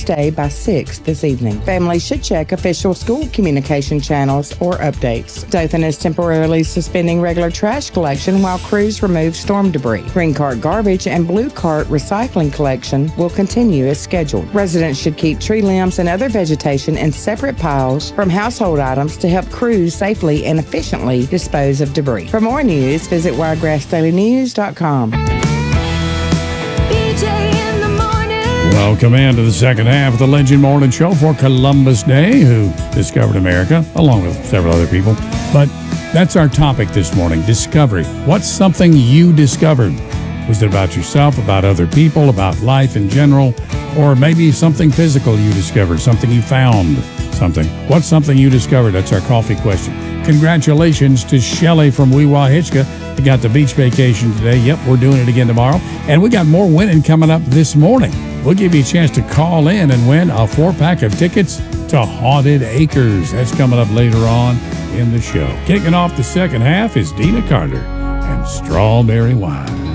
Tuesday by 6 this evening. Families should check official school communication channels or updates. Dothan is temporarily suspending regular trash collection while crews remove storm debris. Green cart garbage and blue cart recycling collection will continue as scheduled. Residents should keep tree limbs and other vegetation in separate piles from household items to help crews safely and efficiently dispose of debris. For more news, visit wiregrassdailynews.com. Welcome into the second half of the Legend Morning Show for Columbus Day, who discovered America, along with several other people. But that's our topic this morning, discovery. What's something you discovered? Was it about yourself, about other people, about life in general, or maybe something physical you discovered, something you found, something? What's something you discovered? That's our coffee question. Congratulations to Shelley from Weehawken. We got the beach vacation today. Yep, we're doing it again tomorrow. And we got more winning coming up this morning. We'll give you a chance to call in and win a 4-pack of tickets to Haunted Acres. That's coming up later on in the show. Kicking off the second half is Dina Carter and Strawberry Wine.